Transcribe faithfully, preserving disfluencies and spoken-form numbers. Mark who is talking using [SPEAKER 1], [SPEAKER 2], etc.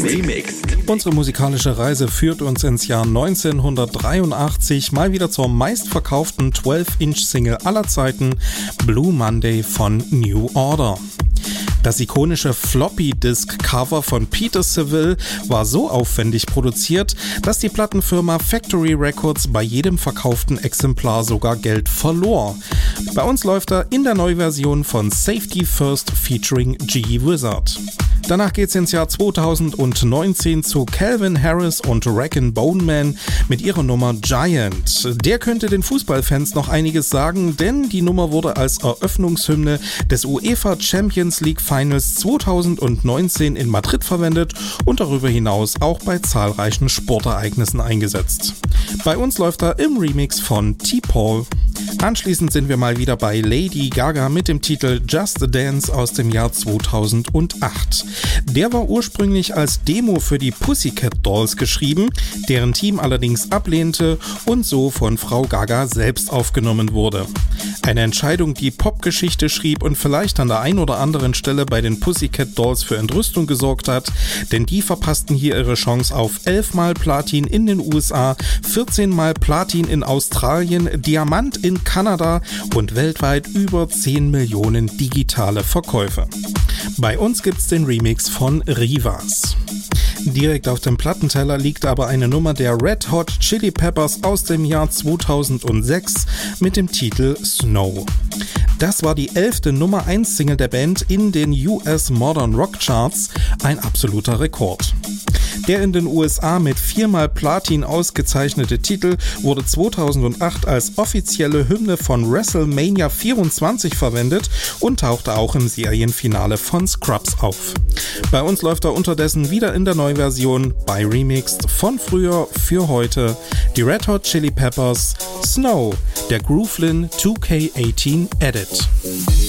[SPEAKER 1] Remixed.
[SPEAKER 2] Unsere musikalische Reise führt uns ins Jahr neunzehnhundertdreiundachtzig, mal wieder zur meistverkauften zwölf-Inch-Single aller Zeiten, Blue Monday von New Order. Das ikonische Floppy-Disk-Cover von Peter Saville war so aufwendig produziert, dass die Plattenfirma Factory Records bei jedem verkauften Exemplar sogar Geld verlor. Bei uns läuft er in der Neuversion von Safety First featuring G-Wizard. Danach geht's ins Jahr zweitausendneunzehn zu Calvin Harris und Wreckin' Bone Man mit ihrer Nummer Giant. Der könnte den Fußballfans noch einiges sagen, denn die Nummer wurde als Eröffnungshymne des UEFA Champions League Finals zweitausendneunzehn in Madrid verwendet und darüber hinaus auch bei zahlreichen Sportereignissen eingesetzt. Bei uns läuft er im Remix von T-Paul. Anschließend sind wir mal wieder bei Lady Gaga mit dem Titel Just a Dance aus dem Jahr zweitausendacht. Der war ursprünglich als Demo für die Pussycat Dolls geschrieben, deren Team allerdings ablehnte und so von Frau Gaga selbst aufgenommen wurde. Eine Entscheidung, die Popgeschichte schrieb und vielleicht an der ein oder anderen Stelle bei den Pussycat Dolls für Entrüstung gesorgt hat, denn die verpassten hier ihre Chance auf elfmal Platin in den U S A, vierzehnmal Platin in Australien, Diamant in Kanada und weltweit über zehn Millionen digitale Verkäufe. Bei uns gibt's den Remix von Rivas. Direkt auf dem Plattenteller liegt aber eine Nummer der Red Hot Chili Peppers aus dem Jahr zweitausendsechs mit dem Titel Snow. Das war die elfte Nummer eins Single der Band in den U S Modern Rock Charts, ein absoluter Rekord. Der in den U S A mit viermal Platin ausgezeichnete Titel wurde zweitausendacht als offizielle Hymne von WrestleMania vierundzwanzig verwendet und tauchte auch im Serienfinale von Scrubs auf. Bei uns läuft er unterdessen wieder in der Neuversion bei Remixed von früher für heute die Red Hot Chili Peppers Snow, der Groovlin zwei K achtzehn Edit.